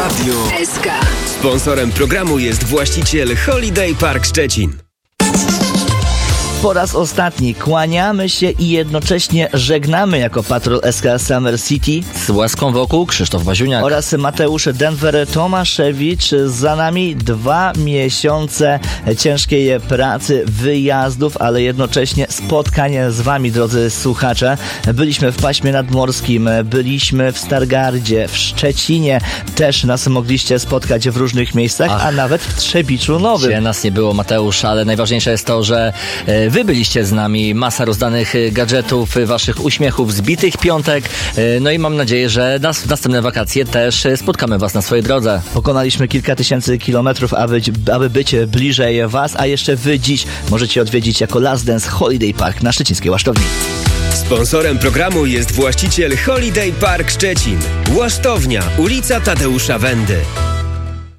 Radio SK. Sponsorem programu jest właściciel Holiday Park Szczecin. Po raz ostatni kłaniamy się i jednocześnie żegnamy jako patrol SK Summer City. Z łaską wokół Krzysztof Baziuniak oraz Mateusz Denver Tomaszewicz. Za nami 2 miesiące ciężkiej pracy, wyjazdów, ale jednocześnie spotkanie z wami, drodzy słuchacze. Byliśmy w Paśmie Nadmorskim, byliśmy w Stargardzie, w Szczecinie. Też nas mogliście spotkać w różnych miejscach, a nawet w Trzebiczu Nowym. Dzisiaj nas nie było, Mateusz, ale najważniejsze jest to, że wy byliście z nami. Masa rozdanych gadżetów, waszych uśmiechów, zbitych piątek. No i mam nadzieję, że w następne wakacje też spotkamy was na swojej drodze. Pokonaliśmy kilka tysięcy kilometrów, aby być bliżej was, a jeszcze wy dziś możecie odwiedzić jako Last Dance Holiday Park na szczecińskiej Łasztowni. Sponsorem programu jest właściciel Holiday Park Szczecin. Łasztownia, ulica Tadeusza Wendy.